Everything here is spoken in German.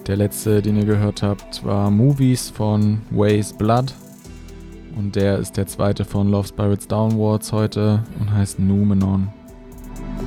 Der letzte, den ihr gehört habt, war Movies von Ways Blood. Und der ist der zweite von Love Spirits Downwards heute und heißt Numenon.